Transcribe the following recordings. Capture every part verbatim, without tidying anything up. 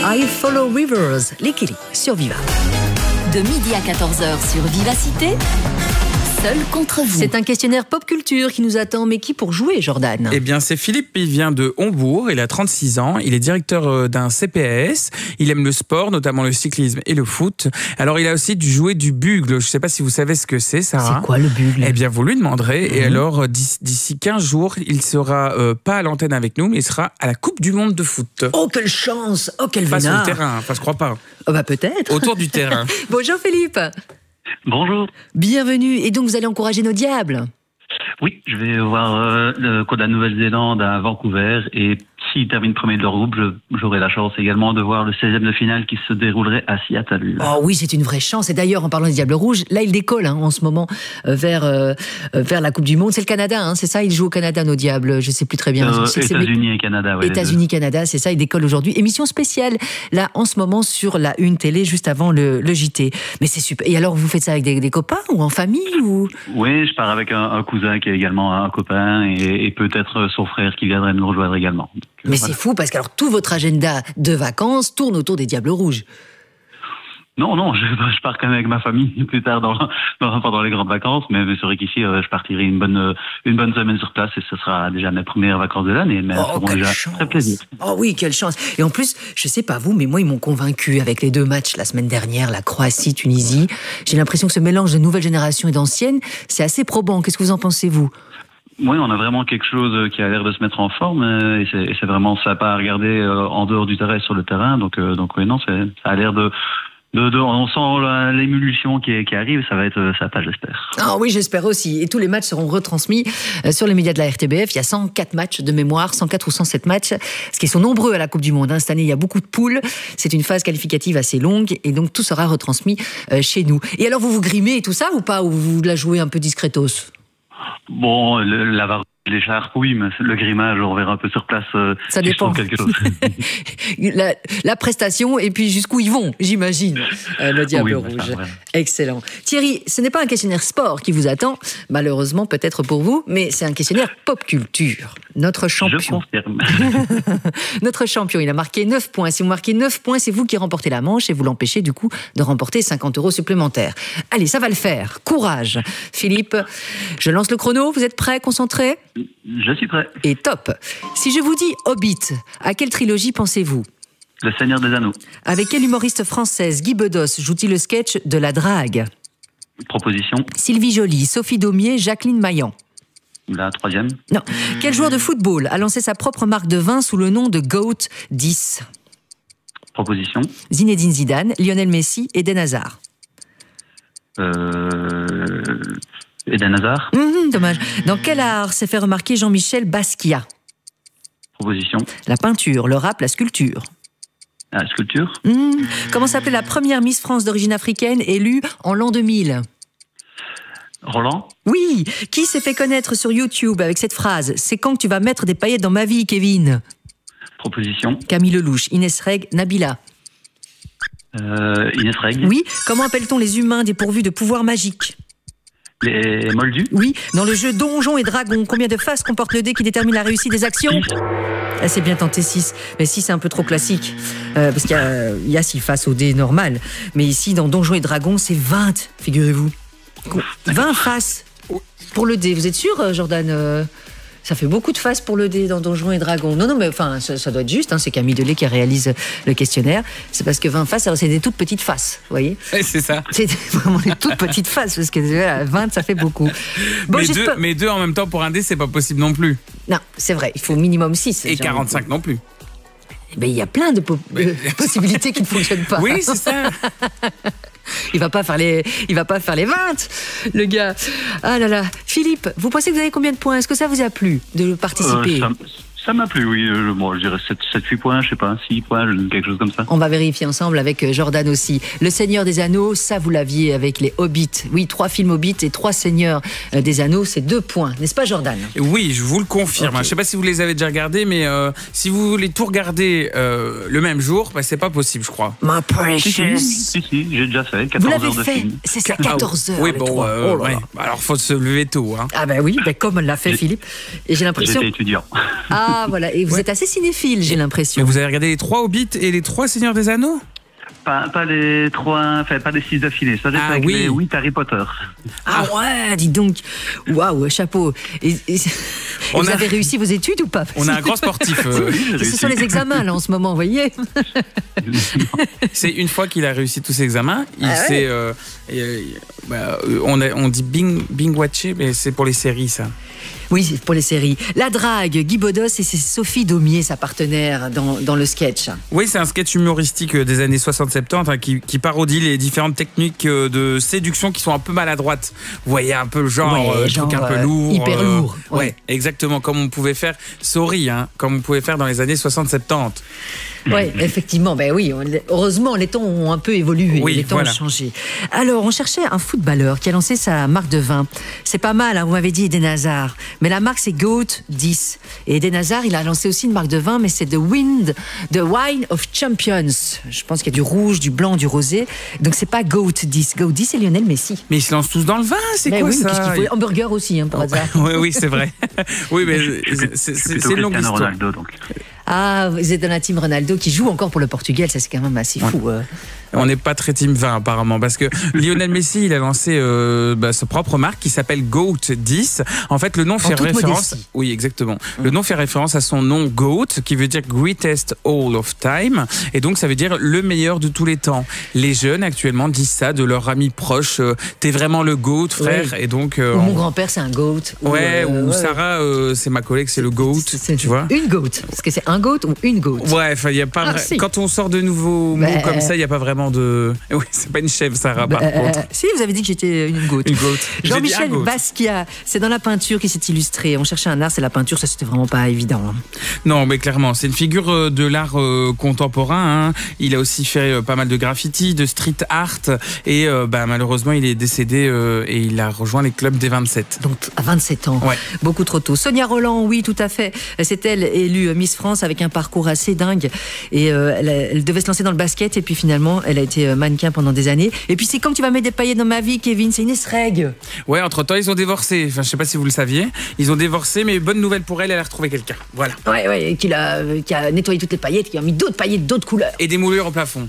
I Follow Rivers, les Kelly sur Viva. De midi à quatorze heures sur Vivacité, seul contre vous. C'est un questionnaire pop culture qui nous attend, mais qui pour jouer, Jordan? Eh bien, c'est Philippe, il vient de Hombourg, il a trente-six ans, il est directeur d'un C P A S, il aime le sport, notamment le cyclisme et le foot. Alors, il a aussi dû jouer du bugle, je ne sais pas si vous savez ce que c'est, Sarah. C'est quoi le bugle? Eh bien, vous lui demanderez, mmh. et alors, d'ici quinze jours, il sera euh, pas à l'antenne avec nous, mais il sera à la Coupe du Monde de foot. Oh, quelle chance! Oh, quel Pas vénard! sur le terrain, enfin, je crois pas. Oh, bah peut-être. Autour du terrain. Bonjour Philippe. Bonjour. Bienvenue. Et donc, vous allez encourager nos diables? Oui, je vais voir euh, le coup de la Nouvelle-Zélande à Vancouver et s'il termine premier de leur groupe, je, j'aurai la chance également de voir le seizième de finale qui se déroulerait à Seattle. Oh oui, c'est une vraie chance. Et d'ailleurs, en parlant des Diables Rouges, là, ils décollent hein, en ce moment euh, vers, euh, vers la Coupe du Monde. C'est le Canada, hein, c'est ça? Ils jouent au Canada, nos Diables. Je sais plus très bien. Euh, c'est, États-Unis c'est... et Canada. Ouais, États-Unis, Canada, c'est ça. Ils décollent aujourd'hui. Émission spéciale, là, en ce moment, sur la Une télé, juste avant le, le J T. Mais c'est super. Et alors, vous faites ça avec des, des copains ou en famille ou... Oui, je pars avec un, un cousin qui est également un copain et, et peut-être son frère qui viendrait nous rejoindre également. Donc, Mais voilà. c'est fou parce que alors tout votre agenda de vacances tourne autour des Diables Rouges. Non, non, je, je pars quand même avec ma famille plus tard dans, dans, pendant les grandes vacances, mais, mais c'est vrai qu'ici, euh, je partirai une bonne, une bonne semaine sur place et ce sera déjà mes premières vacances de l'année, mais oh, elles seront déjà chance. très plaisir. Oh oui, quelle chance. Et en plus, je sais pas vous, mais moi, ils m'ont convaincu avec les deux matchs la semaine dernière, la Croatie-Tunisie. J'ai l'impression que ce mélange de nouvelle génération et d'ancienne, c'est assez probant. Qu'est-ce que vous en pensez, vous? Oui, on a vraiment quelque chose qui a l'air de se mettre en forme et c'est, et c'est vraiment sympa à regarder en dehors du terrain et sur le terrain. Donc, euh, donc oui, non, c'est, ça a l'air de, de, de on sent la, l'émulsion qui, qui arrive. Ça va être sympa, j'espère. Ah oui, j'espère aussi. Et tous les matchs seront retransmis sur les médias de la R T B F. Il y a cent quatre matchs de mémoire, cent quatre ou cent sept matchs, ce qui sont nombreux à la Coupe du Monde. Cette année, il y a beaucoup de poules. C'est une phase qualificative assez longue et donc tout sera retransmis chez nous. Et alors, vous vous grimez et tout ça ou pas? Ou vous la jouez un peu discretos? Bon, le, la l'écharpe, oui, mais le grimage, on verra un peu sur place. Euh, Ça dépend. Quelque chose. la, la prestation et puis jusqu'où ils vont, j'imagine. Euh, le Diable oui, Rouge. Ça, ouais. Excellent. Thierry, ce n'est pas un questionnaire sport qui vous attend, malheureusement peut-être pour vous, mais c'est un questionnaire pop culture. Notre champion. Je confirme. Notre champion, il a marqué neuf points. Si vous marquez neuf points, c'est vous qui remportez la manche et vous l'empêchez du coup de remporter cinquante euros supplémentaires. Allez, ça va le faire. Courage. Philippe, je lance le chrono. Vous êtes prêts, concentrés? Je suis prêt. Et top. Si je vous dis Hobbit, à quelle trilogie pensez-vous? Le Seigneur des Anneaux. Avec quelle humoriste française Guy Bedos joue-t-il le sketch de la drague? Proposition. Sylvie Joly, Sophie Daumier, Jacqueline Maillan. La troisième. Non. Quel joueur de football a lancé sa propre marque de vin sous le nom de Goat dix? Proposition. Zinedine Zidane, Lionel Messi, Eden Hazard. Euh... Eden Hazard. Mmh, dommage. Dans quel art s'est fait remarquer Jean-Michel Basquiat? Proposition. La peinture, le rap, la sculpture. La sculpture. Mmh. Comment s'appelait la première Miss France d'origine africaine élue en l'an deux mille? Roland. Oui. Qui s'est fait connaître sur YouTube avec cette phrase: c'est quand que tu vas mettre des paillettes dans ma vie, Kevin? Proposition. Camille Lelouch, Inès Reg, Nabila. Euh, Inès Reg. Oui. Comment appelle-t-on les humains dépourvus de pouvoirs magiques? Les Moldus. Oui. Dans le jeu Donjons et Dragons, combien de faces comporte le dé qui détermine la réussite des actions? Ah, c'est bien tenté six. Mais six, c'est un peu trop classique. Euh, parce qu'il y a, il y a six faces au dé normal. Mais ici, dans Donjons et Dragons, c'est vingt, figurez-vous. vingt faces pour le dé. Vous êtes sûr, Jordan? euh, Ça fait beaucoup de faces pour le dé dans Donjons et Dragons. Non, non, mais enfin, ça, ça doit être juste. Hein, c'est Camille Delay qui réalise le questionnaire. C'est parce que vingt faces, alors, c'est des toutes petites faces, vous voyez? Ouais, c'est ça. C'est vraiment des toutes petites faces, parce que voilà, vingt, ça fait beaucoup. Bon, mais, deux, pas... mais deux en même temps pour un dé, c'est pas possible non plus. Non, c'est vrai, il faut minimum six. Et quarante-cinq non plus. Ben, il y a plein de, po- de possibilités qui ne fonctionnent pas. Oui, c'est ça. Il va pas faire les, il va pas faire les vingt, le gars. Ah là là. Philippe, vous pensez que vous avez combien de points? Est-ce que ça vous a plu de participer? euh, ça, ça m'a plu, oui. Euh, bon, je dirais sept huit points, je sais pas, six points, quelque chose comme ça. On va vérifier ensemble avec Jordan aussi. Le Seigneur des Anneaux, ça vous l'aviez avec les Hobbits. Oui, trois films Hobbits et trois Seigneurs des Anneaux, c'est deux points. N'est-ce pas, Jordan? Oui, je vous le confirme. Okay. Je sais pas si vous les avez déjà regardés, mais euh, si vous voulez tout regarder euh, le même jour, bah, c'est pas possible, je crois. My precious. Si, si, si, j'ai déjà fait. Vous quatorze l'avez heures de fait? film. C'est ça, quatorze heures. Oui, bon, euh, oh là là. ouais. Alors, faut se lever tôt. Hein. Ah ben oui, ben comme l'a fait J'ai... Philippe. Et j'ai l'impression... J'étais étudiant. Ah Ah, voilà. Et vous Ouais. êtes assez cinéphile, j'ai Mais l'impression. vous avez regardé les trois Hobbits et les trois Seigneurs des Anneaux? Pas, pas les trois, enfin pas les six d'affilée. Ça, j'ai Ah fait avec oui. les huit Harry Potter. Ah ouais, dis donc. Waouh, chapeau. Et, et- et On vous a- avez réussi vos études ou pas? On a un grand sportif. euh, Et ce sont les examens, là, en ce moment, vous voyez. C'est une fois qu'il a réussi tous ses examens, il Ah ouais. s'est. euh, euh, bah, euh, on, a- on dit bing, bing watché, mais c'est pour les séries, ça. Oui, c'est pour les séries. La drague, Guy Bedos et c'est Sophie Daumier, sa partenaire, dans, dans le sketch. Oui, c'est un sketch humoristique euh, des années soixante soixante-dix hein, qui, qui parodie les différentes techniques euh, de séduction qui sont un peu maladroites. Vous voyez un peu le genre, Ouais, euh, genre, truc un peu euh, lourd. hyper lourd, Ouais. ouais. exactement, comme on pouvait faire, sorry, hein, comme on pouvait faire dans les années soixante soixante-dix. Oui, effectivement, ben oui, on- heureusement, les temps ont un peu évolué, Oui, les temps voilà. ont changé. Alors, on cherchait un footballeur qui a lancé sa marque de vin. C'est pas mal, hein, vous m'avez dit Eden Hazard, mais la marque c'est Goat dix. Et Eden Hazard, il a lancé aussi une marque de vin, mais c'est The Wind, The Wine of Champions. Je pense qu'il y a du rouge, du blanc, du rosé. Donc c'est pas Goat dix. Goat dix, c'est Lionel Messi. Mais ils se lancent tous dans le vin, c'est Mais quoi oui, mais ça qu'est-ce qu'il faut Hamburger aussi, hein, pour hasard. Oui, oui, c'est vrai. Oui, mais c'est- c'est C'est c'est plutôt une longue Cristiano histoire. Ronaldo, donc. Ah, vous êtes dans la team Ronaldo qui joue encore pour le Portugal, ça c'est quand même assez fou. euh. On n'est pas très team vin apparemment parce que Lionel Messi il a lancé euh, bah, sa propre marque qui s'appelle Goat dix. En fait le nom fait toute référence, modestie. oui exactement. Le nom fait référence à son nom Goat qui veut dire Greatest All of Time et donc ça veut dire le meilleur de tous les temps. Les jeunes actuellement disent ça de leurs amis proches. euh, T'es vraiment le Goat frère Oui. et donc. euh, Ou mon on- grand-père c'est un Goat. Ouais, euh, ou ouais. Sarah, euh, c'est ma collègue, c'est le Goat, C'est- tu vois. Une Goat, parce que c'est un Goat ou une Goat. Ouais, enfin, il y a pas. Ah, vra- si. Quand on sort de nouveaux Bah, mots comme ça, il y a pas vraiment de. Oui, c'est pas une chèvre, Sarah, par Bah, contre. euh, si, vous avez dit que j'étais une Goat. Une goat. J'ai dit un Jean-Michel goat. Basquiat, c'est dans la peinture qui s'est illustré. On cherchait un art, c'est la peinture, ça c'était vraiment pas évident. hein. Non, mais clairement, c'est une figure euh, de l'art euh, contemporain. hein. Il a aussi fait euh, pas mal de graffiti, de street art, et euh, bah, malheureusement, il est décédé euh, et il a rejoint les clubs des vingt-sept. Donc à vingt-sept ans, Ouais. beaucoup trop tôt. Sonia Roland, oui, tout à fait. C'est elle élue Miss France avec un parcours assez dingue. Et euh, elle, elle devait se lancer dans le basket et puis finalement, elle a été euh, mannequin pendant des années. Et puis c'est quand tu vas mettre des paillettes dans ma vie, Kevin, c'est Inès Reg. Ouais, entre temps, ils ont divorcé. Enfin, je sais pas si vous le saviez. Ils ont divorcé, mais bonne nouvelle pour elle, elle a retrouvé quelqu'un. Voilà. Ouais, ouais, qui a, euh, qui a nettoyé toutes les paillettes, qui a mis d'autres paillettes, d'autres couleurs. Et des moulures au plafond.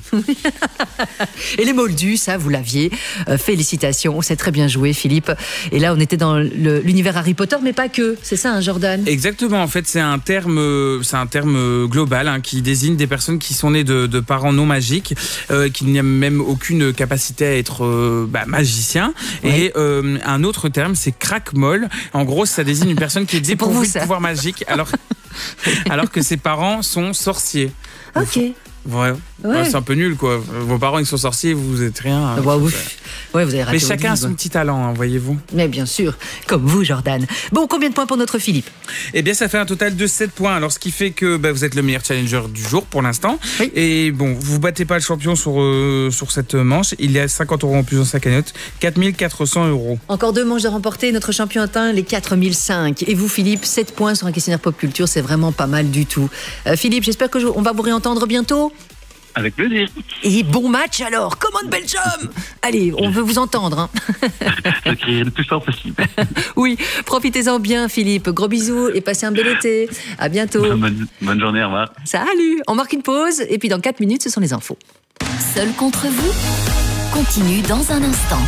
Et les moldus, ça, vous l'aviez. Euh, félicitations, c'est très bien joué, Philippe. Et là, on était dans le- l'univers Harry Potter, mais pas que. C'est ça, hein, Jordan? Exactement, en fait, c'est un terme, euh, c'est un terme euh, global hein, qui désigne des personnes qui sont nées de, de parents non magiques, euh, qui n'ont même aucune capacité à être euh, bah, magicien. Ouais. Et euh, un autre terme, c'est crack-molle. En gros, ça désigne une personne qui est C'est pour dépourvue vous, de ça. pouvoir magique, alors, alors que ses parents sont sorciers. Ok. Ouais. Ouais, c'est un peu nul, quoi. Vos parents, ils sont sorciers, vous êtes rien. hein. Bah, oui. Ouais, vous avez raté Mais votre chacun a vie, son ouais. petit talent, hein, voyez-vous. Mais bien sûr, comme vous, Jordan. Bon, combien de points pour notre Philippe? Eh bien, ça fait un total de sept points. Alors, ce qui fait que bah, vous êtes le meilleur challenger du jour pour l'instant. Oui. Et bon, vous battez pas le champion sur, euh, sur cette manche. Il y a cinquante euros en plus dans sa cagnotte. quatre mille quatre cents euros. Encore deux manches de remporter. Notre champion atteint les quatre mille cinq. Et vous, Philippe, sept points sur un questionnaire pop culture. C'est vraiment pas mal du tout. Euh, Philippe, j'espère qu'on va vous réentendre bientôt. Avec plaisir. Et bon match alors. Come on, Belgium! Allez, on veut vous entendre. hein. Je crierai le plus fort possible. Oui, profitez-en bien, Philippe. Gros bisous et passez un bel été. À bientôt. Bonne, bonne journée, au revoir. Salut! On marque une pause et puis dans quatre minutes, ce sont les infos. Seul contre vous continue dans un instant.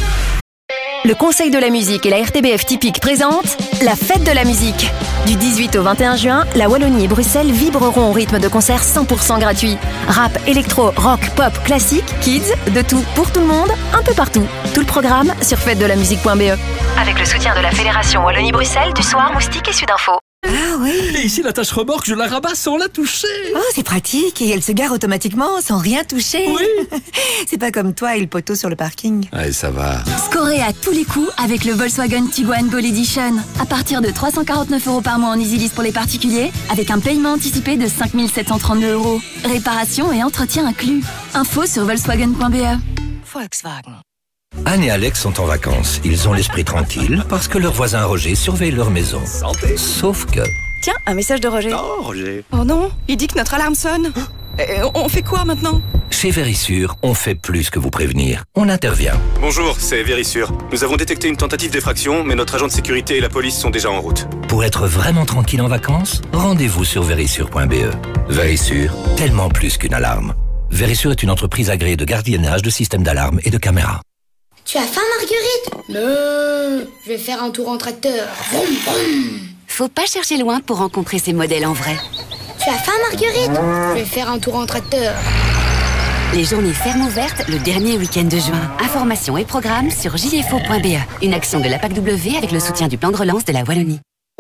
Le Conseil de la musique et la R T B F Typique présentent la fête de la musique. Du dix-huit au vingt et un juin, la Wallonie et Bruxelles vibreront au rythme de concerts cent pour cent gratuits. Rap, électro, rock, pop, classique, kids, de tout pour tout le monde, un peu partout. Tout le programme sur fête de la musique point b e. Avec le soutien de la Fédération Wallonie-Bruxelles, du Soir, Moustique et Sudinfo. Ah oui. Et ici, la tâche remorque, je la rabats sans la toucher. Oh, c'est pratique et elle se gare automatiquement sans rien toucher. Oui. C'est pas comme toi et le poteau sur le parking. Allez, ça va. Scorez à tous les coups avec le Volkswagen Tiguan Gold Edition. À partir de trois cent quarante-neuf euros par mois en EasyLease pour les particuliers, avec un paiement anticipé de cinq mille sept cent trente-deux euros. Réparation et entretien inclus. Info sur volkswagen point b e. Volkswagen. Anne et Alex sont en vacances. Ils ont l'esprit tranquille parce que leur voisin Roger surveille leur maison. Santé. Sauf que... Tiens, un message de Roger. Oh, Roger. Oh non, il dit que notre alarme sonne. Et on fait quoi maintenant? Chez Vérissure, on fait plus que vous prévenir. On intervient. Bonjour, c'est Vérissure. Nous avons détecté une tentative d'effraction, mais notre agent de sécurité et la police sont déjà en route. Pour être vraiment tranquille en vacances, rendez-vous sur vérissure point b e. Vérissure, tellement plus qu'une alarme. Vérissure est une entreprise agréée de gardiennage de systèmes d'alarme et de caméras. Tu as faim, Marguerite? Non, je vais faire un tour en tracteur. Vroom, vroom. Faut pas chercher loin pour rencontrer ces modèles en vrai. Tu as faim, Marguerite? Je vais faire un tour en tracteur. Les journées fermes ouvertes le dernier week-end de juin. Informations et programmes sur j f o point b e. Une action de l'A P A C W avec le soutien du plan de relance de la Wallonie.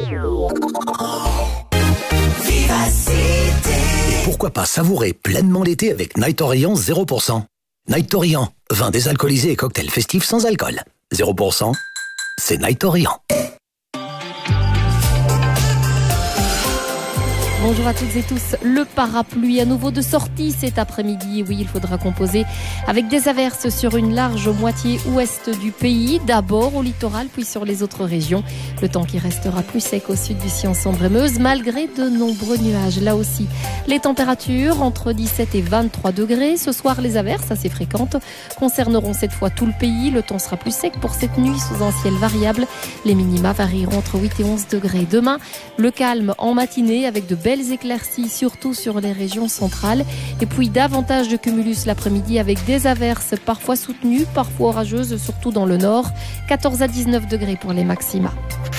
Et pourquoi pas savourer pleinement l'été avec Night Orient zéro pour cent. Night Orient, vin désalcoolisé et cocktail festif sans alcool. zéro pour cent, c'est Night Orient. Bonjour à toutes et tous. Le parapluie à nouveau de sortie cet après-midi. Oui, il faudra composer avec des averses sur une large moitié ouest du pays. D'abord au littoral, puis sur les autres régions. Le temps qui restera plus sec au sud du Sion-Sambre-et-Meuse, malgré de nombreux nuages. Là aussi, les températures entre dix-sept et vingt-trois degrés. Ce soir, les averses assez fréquentes concerneront cette fois tout le pays. Le temps sera plus sec pour cette nuit sous un ciel variable. Les minima varieront entre huit et onze degrés. Demain, le calme en matinée avec de belles éclaircies, surtout sur les régions centrales. Et puis davantage de cumulus l'après-midi avec des averses parfois soutenues, parfois orageuses, surtout dans le nord. quatorze à dix-neuf degrés pour les maxima.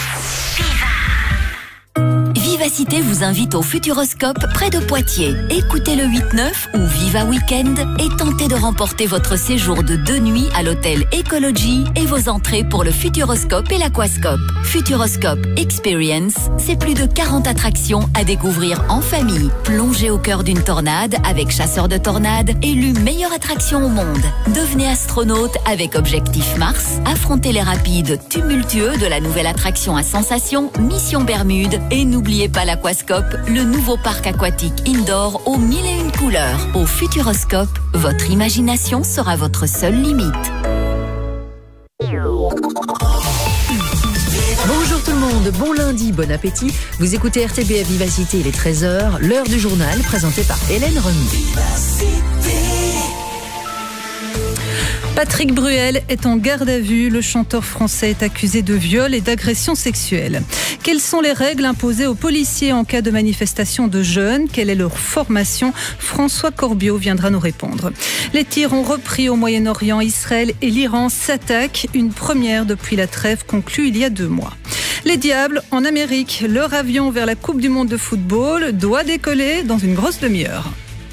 Vivacité vous invite au Futuroscope près de Poitiers. Écoutez le huit neuf ou Viva Weekend et tentez de remporter votre séjour de deux nuits à l'hôtel Ecology et vos entrées pour le Futuroscope et l'Aquascope. Futuroscope Experience, c'est plus de quarante attractions à découvrir en famille. Plongez au cœur d'une tornade avec Chasseur de tornades, élu meilleure attraction au monde. Devenez astronaute avec Objectif Mars. Affrontez les rapides tumultueux de la nouvelle attraction à sensation Mission Bermude. Et n'oubliez pas l'Aquascope, le nouveau parc aquatique indoor aux mille et une couleurs. Au Futuroscope, votre imagination sera votre seule limite. Bonjour tout le monde, bon lundi, bon appétit. Vous écoutez R T B F Vivacité, il est treize heures, l'heure du journal présenté par Hélène Remy. Patrick Bruel est en garde à vue. Le chanteur français est accusé de viol et d'agression sexuelle. Quelles sont les règles imposées aux policiers en cas de manifestation de jeunes? Quelle est leur formation? François Corbiot viendra nous répondre. Les tirs ont repris au Moyen-Orient. Israël et l'Iran s'attaquent. Une première depuis la trêve conclue il y a deux mois. Les Diables en Amérique. Leur avion vers la Coupe du Monde de football doit décoller dans une grosse demi-heure.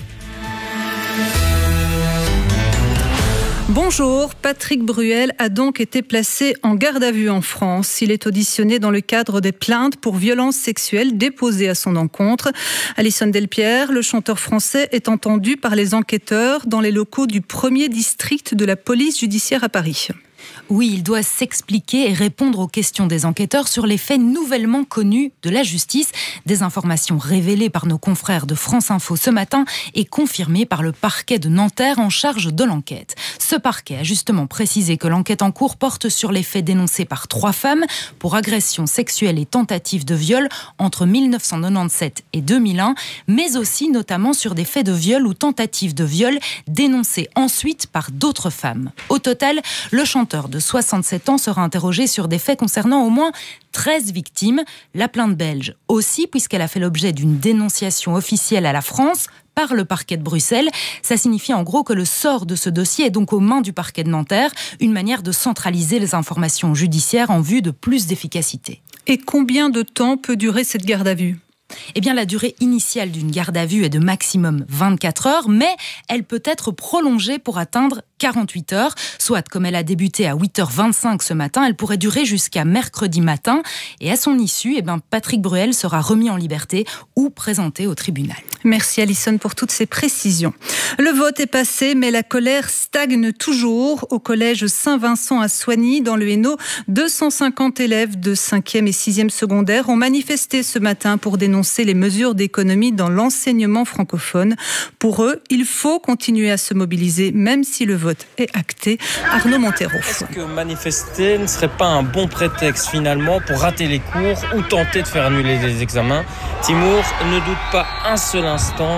Bonjour, Patrick Bruel a donc été placé en garde à vue en France. Il est auditionné dans le cadre des plaintes pour violences sexuelles déposées à son encontre. Alison Delpierre, le chanteur français, est entendu par les enquêteurs dans les locaux du premier district de la police judiciaire à Paris. Oui, il doit s'expliquer et répondre aux questions des enquêteurs sur les faits nouvellement connus de la justice. Des informations révélées par nos confrères de France Info ce matin et confirmées par le parquet de Nanterre en charge de l'enquête. Ce parquet a justement précisé que l'enquête en cours porte sur les faits dénoncés par trois femmes pour agression sexuelle et tentative de viol entre mille neuf cent quatre-vingt-dix-sept et deux mille un, mais aussi notamment sur des faits de viol ou tentative de viol dénoncés ensuite par d'autres femmes. Au total, le chanteur de soixante-sept ans sera interrogé sur des faits concernant au moins treize victimes. La plainte belge aussi, puisqu'elle a fait l'objet d'une dénonciation officielle à la France par le parquet de Bruxelles. Ça signifie en gros que le sort de ce dossier est donc aux mains du parquet de Nanterre, une manière de centraliser les informations judiciaires en vue de plus d'efficacité. Et combien de temps peut durer cette garde à vue ? Eh bien, la durée initiale d'une garde à vue est de maximum vingt-quatre heures, mais elle peut être prolongée pour atteindre quarante-huit heures, soit comme elle a débuté à huit heures vingt-cinq ce matin, elle pourrait durer jusqu'à mercredi matin. Et à son issue, eh bien, Patrick Bruel sera remis en liberté ou présenté au tribunal. Merci Alison pour toutes ces précisions. Le vote est passé, mais la colère stagne toujours. Au collège Saint-Vincent à Soigny, dans le Hainaut, deux cent cinquante élèves de cinquième et sixième secondaire ont manifesté ce matin pour dénoncer les mesures d'économie dans l'enseignement francophone. Pour eux, il faut continuer à se mobiliser, même si le vote est acté. Arnaud Montero. Est-ce que manifester ne serait pas un bon prétexte finalement pour rater les cours ou tenter de faire annuler les examens? Timur ne doute pas un seul instant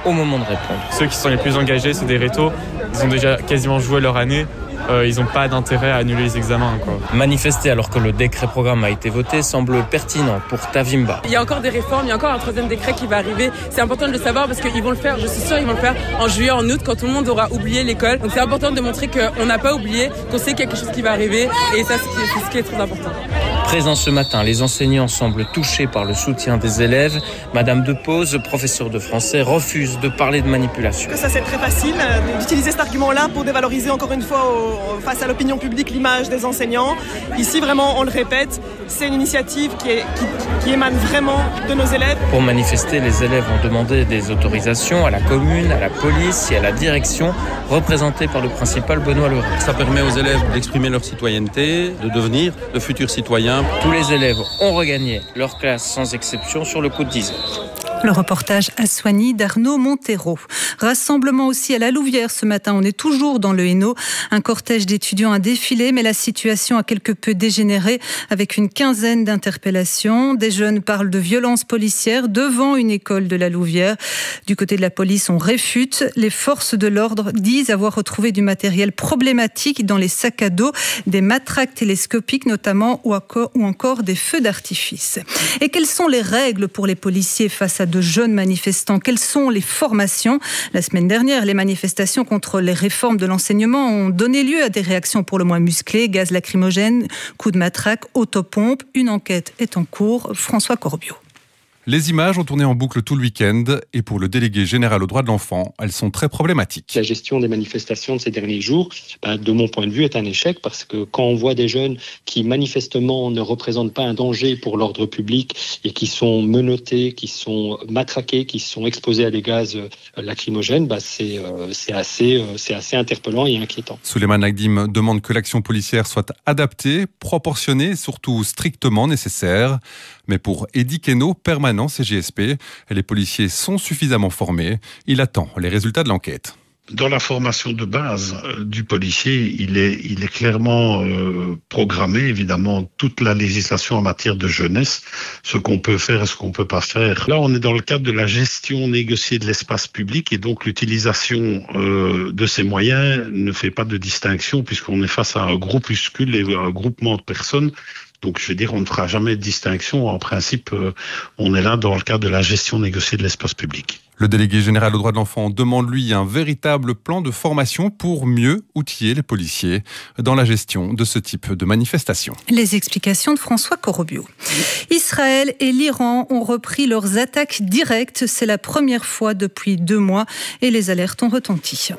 au moment de répondre. Ceux qui sont les plus engagés, c'est des rétos. Ils ont déjà quasiment joué leur année. Euh, ils n'ont pas d'intérêt à annuler les examens, quoi. Manifester alors que le décret programme a été voté semble pertinent pour Tavimba. Il y a encore des réformes, il y a encore un troisième décret qui va arriver. C'est important de le savoir parce qu'ils vont le faire, je suis sûre, ils vont le faire en juillet, en août, quand tout le monde aura oublié l'école. Donc c'est important de montrer qu'on n'a pas oublié, qu'on sait quelque chose qui va arriver. Et ça, c'est ce qui est très important. Présents ce matin, les enseignants semblent touchés par le soutien des élèves. Madame Depose, professeure de français, refuse de parler de manipulation. Ça, c'est très facile d'utiliser cet argument-là pour dévaloriser encore une fois au, face à l'opinion publique l'image des enseignants. Ici, vraiment, on le répète, c'est une initiative qui, est, qui, qui émane vraiment de nos élèves. Pour manifester, les élèves ont demandé des autorisations à la commune, à la police et à la direction, représentée par le principal Benoît Leroy. Ça permet aux élèves d'exprimer leur citoyenneté, de devenir de futurs citoyens. Tous les élèves ont regagné leur classe sans exception sur le coup de dix heures. Le reportage à Soigny d'Arnaud Montero. Rassemblement aussi à la Louvière ce matin. On est toujours dans le Hainaut. Un cortège d'étudiants a défilé, mais la situation a quelque peu dégénéré avec une quinzaine d'interpellations. Des jeunes parlent de violences policières devant une école de la Louvière. Du côté de la police, on réfute. Les forces de l'ordre disent avoir retrouvé du matériel problématique dans les sacs à dos, des matraques télescopiques notamment, ou encore des feux d'artifice. Et quelles sont les règles pour les policiers face à de jeunes manifestants? Quelles sont les formations? La semaine dernière, les manifestations contre les réformes de l'enseignement ont donné lieu à des réactions pour le moins musclées, gaz lacrymogène, coups de matraque, autopompe. Une enquête est en cours. François Corbiot. Les images ont tourné en boucle tout le week-end et pour le délégué général aux droits de l'enfant, elles sont très problématiques. La gestion des manifestations de ces derniers jours, bah, de mon point de vue, est un échec parce que quand on voit des jeunes qui manifestement ne représentent pas un danger pour l'ordre public et qui sont menottés, qui sont matraqués, qui sont exposés à des gaz lacrymogènes, bah, c'est, euh, c'est, assez, euh, c'est assez interpellant et inquiétant. Souleymane Agdim demande que l'action policière soit adaptée, proportionnée et surtout strictement nécessaire. Mais pour Eddy Queneau, permanent C G S P, les policiers sont suffisamment formés. Il attend les résultats de l'enquête. Dans la formation de base euh, du policier, il est, il est clairement euh, programmé, évidemment, toute la législation en matière de jeunesse, ce qu'on peut faire et ce qu'on peut pas faire. Là, on est dans le cadre de la gestion négociée de l'espace public et donc l'utilisation euh, de ces moyens ne fait pas de distinction puisqu'on est face à un groupuscule et un groupement de personnes. Donc, je veux dire, on ne fera jamais de distinction. En principe, euh, on est là dans le cadre de la gestion négociée de l'espace public. Le délégué général aux droits de l'enfant demande, lui, un véritable plan de formation pour mieux outiller les policiers dans la gestion de ce type de manifestation. Les explications de François Corobio. Israël et l'Iran ont repris leurs attaques directes. C'est la première fois depuis deux mois et les alertes ont retenti.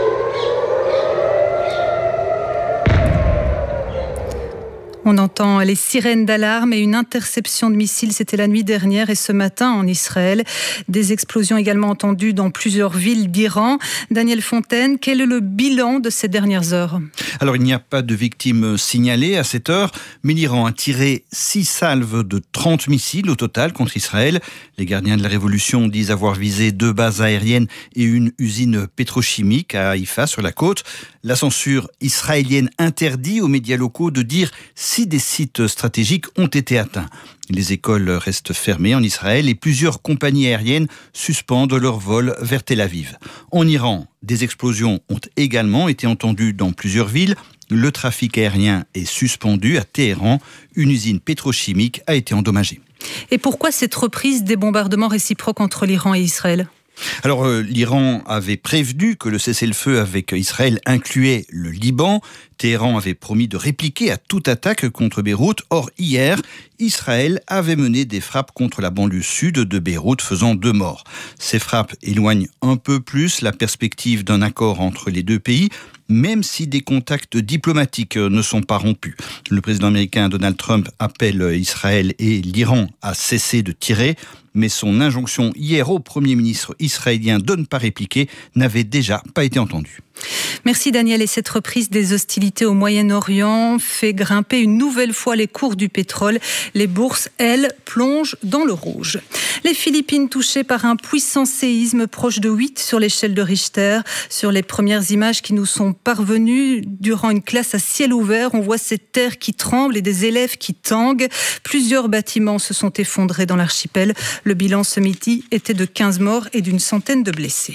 On entend les sirènes d'alarme et une interception de missiles. C'était la nuit dernière et ce matin en Israël. Des explosions également entendues dans plusieurs villes d'Iran. Daniel Fontaine, quel est le bilan de ces dernières heures? Alors, il n'y a pas de victimes signalées à cette heure, mais l'Iran a tiré six salves de trente missiles au total contre Israël. Les gardiens de la Révolution disent avoir visé deux bases aériennes et une usine pétrochimique à Haïfa sur la côte. La censure israélienne interdit aux médias locaux de dire si des sites stratégiques ont été atteints. Les écoles restent fermées en Israël et plusieurs compagnies aériennes suspendent leurs vols vers Tel Aviv. En Iran, des explosions ont également été entendues dans plusieurs villes. Le trafic aérien est suspendu à Téhéran. Une usine pétrochimique a été endommagée. Et pourquoi cette reprise des bombardements réciproques entre l'Iran et Israël ? Alors, euh, l'Iran avait prévenu que le cessez-le-feu avec Israël incluait le Liban. Téhéran avait promis de répliquer à toute attaque contre Beyrouth. Or, hier, Israël avait mené des frappes contre la banlieue sud de Beyrouth, faisant deux morts. Ces frappes éloignent un peu plus la perspective d'un accord entre les deux pays, même si des contacts diplomatiques ne sont pas rompus. Le président américain Donald Trump appelle Israël et l'Iran à cesser de tirer, mais son injonction hier au Premier ministre israélien de ne pas répliquer n'avait déjà pas été entendue. Merci Daniel. Et cette reprise des hostilités au Moyen-Orient fait grimper une nouvelle fois les cours du pétrole. Les bourses, elles, plongent dans le rouge. Les Philippines touchées par un puissant séisme proche de huit sur l'échelle de Richter. Sur les premières images qui nous sont parvenues durant une classe à ciel ouvert, on voit cette terre qui tremble et des élèves qui tanguent. Plusieurs bâtiments se sont effondrés dans l'archipel. Le bilan ce midi était de quinze morts et d'une centaine de blessés.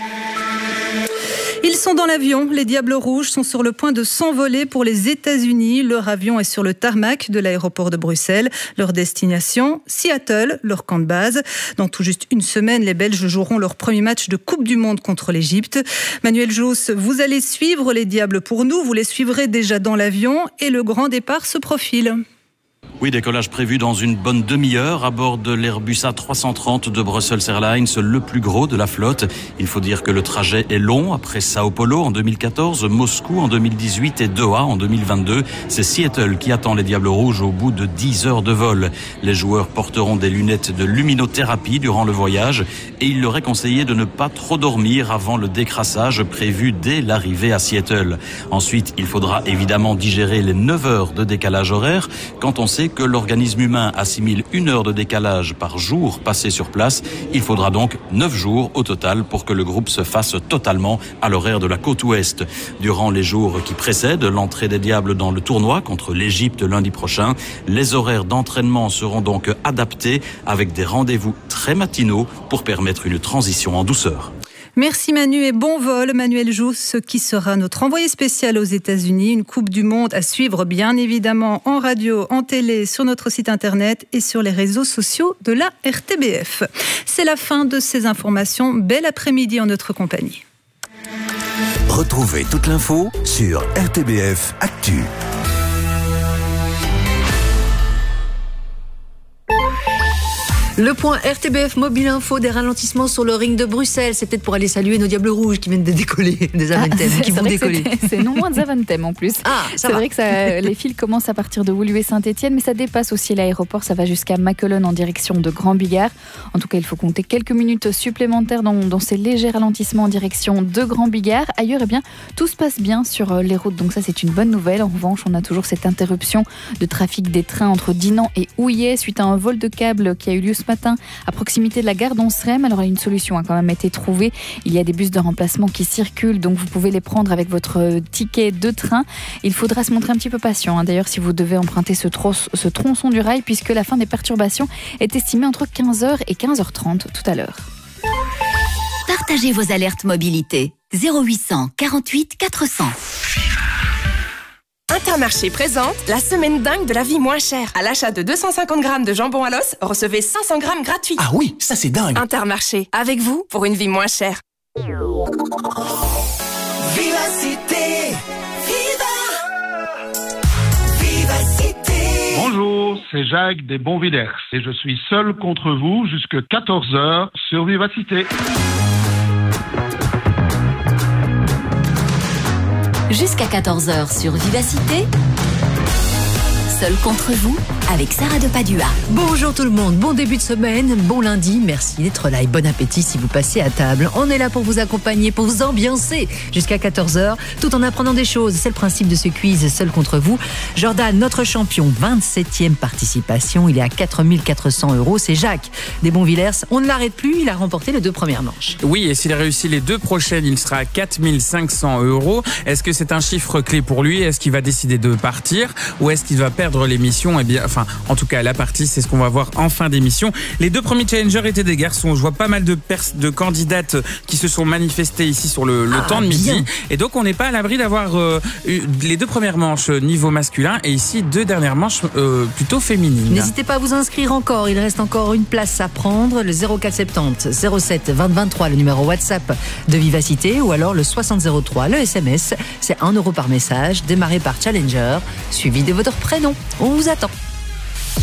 Ils sont dans l'avion. Les Diables Rouges sont sur le point de s'envoler pour les États-Unis. Leur avion est sur le tarmac de l'aéroport de Bruxelles. Leur destination, Seattle, leur camp de base. Dans tout juste une semaine, les Belges joueront leur premier match de Coupe du Monde contre l'Égypte. Manuel Jousse, vous allez suivre les Diables pour nous. Vous les suivrez déjà dans l'avion et le grand départ se profile. Oui, décollage prévu dans une bonne demi-heure à bord de l'Airbus A trois cent trente de Brussels Airlines, le plus gros de la flotte. Il faut dire que le trajet est long. Après Sao Paulo en deux mille quatorze, Moscou en deux mille dix-huit et Doha en deux mille vingt-deux. C'est Seattle qui attend les Diables Rouges au bout de dix heures de vol. Les joueurs porteront des lunettes de luminothérapie durant le voyage et il leur est conseillé de ne pas trop dormir avant le décrassage prévu dès l'arrivée à Seattle. Ensuite, il faudra évidemment digérer les neuf heures de décalage horaire. Quand on sait que l'organisme humain assimile une heure de décalage par jour passé sur place, il faudra donc neuf jours au total pour que le groupe se fasse totalement à l'horaire de la côte ouest. Durant les jours qui précèdent l'entrée des Diables dans le tournoi contre l'Égypte lundi prochain, les horaires d'entraînement seront donc adaptés avec des rendez-vous très matinaux pour permettre une transition en douceur. Merci Manu et bon vol Manuel Jousse qui sera notre envoyé spécial aux États-Unis. Une Coupe du Monde à suivre bien évidemment en radio, en télé, sur notre site internet et sur les réseaux sociaux de la R T B F. C'est la fin de ces informations. Bel après-midi en notre compagnie. Retrouvez toute l'info sur R T B F Actu. Le point R T B F Mobile Info, des ralentissements sur le ring de Bruxelles. C'est peut-être pour aller saluer nos Diables Rouges qui viennent de décoller, des Aventem, ah, qui vont décoller. C'est non moins des Aventem en plus. Ah, ça c'est va. vrai que ça, les fils commencent à partir de Woluwe Saint-Etienne, mais ça dépasse aussi l'aéroport. Ça va jusqu'à Mackelen en direction de Grand Bigard. En tout cas, il faut compter quelques minutes supplémentaires dans, dans ces légers ralentissements en direction de Grand Bigard. Ailleurs, eh bien, tout se passe bien sur les routes. Donc ça, c'est une bonne nouvelle. En revanche, on a toujours cette interruption de trafic des trains entre Dinan et Houillet suite à un vol de câble qui a eu lieu ce matin à proximité de la gare d'Onsrem. Alors une solution a quand même été trouvée. Il y a des bus de remplacement qui circulent, donc vous pouvez les prendre avec votre ticket de train. Il faudra se montrer un petit peu patient, hein. D'ailleurs, si vous devez emprunter ce, tros, ce tronçon du rail, puisque la fin des perturbations est estimée entre quinze heures et quinze heures trente tout à l'heure. Partagez vos alertes mobilité. zéro huit cent quarante-huit quatre cents. Intermarché présente la semaine dingue de la vie moins chère. À l'achat de deux cent cinquante grammes de jambon à l'os, recevez cinq cents grammes gratuits. Ah oui, ça c'est dingue. Intermarché, avec vous pour une vie moins chère. Vivacité, viva, Vivacité. Bonjour, c'est Jacques des Bonvillers et je suis seul contre vous jusqu'à quatorze heures sur Vivacité. Jusqu'à quatorze heures sur Vivacité. Seul contre vous, avec Sarah de Padua. Bonjour tout le monde, bon début de semaine, bon lundi, merci d'être là et bon appétit si vous passez à table. On est là pour vous accompagner, pour vous ambiancer jusqu'à quatorze heures, tout en apprenant des choses. C'est le principe de ce quiz Seul contre vous. Jordan, notre champion, vingt-septième participation, il est à quatre mille quatre cents euros. C'est Jacques des Bonvillers. On ne l'arrête plus, il a remporté les deux premières manches. Oui, et s'il a réussi les deux prochaines, il sera à quatre mille cinq cents euros. Est-ce que c'est un chiffre clé pour lui? Est-ce qu'il va décider de partir ou est-ce qu'il va perdre l'émission? Eh bien, enfin, en tout cas, la partie, c'est ce qu'on va voir en fin d'émission. Les deux premiers challengers étaient des garçons. Je vois pas mal de, pers- de candidates qui se sont manifestées ici sur le, le ah, temps de midi. Bien. Et donc, on n'est pas à l'abri d'avoir euh, eu les deux premières manches niveau masculin et ici deux dernières manches euh, plutôt féminines. N'hésitez pas à vous inscrire encore. Il reste encore une place à prendre. Le zéro quatre soixante-dix zéro sept vingt vingt-trois, le numéro WhatsApp de Vivacité, ou alors le soixante zéro trois, le S M S. C'est un euro par message, démarré par Challenger, suivi de votre prénom. On vous attend.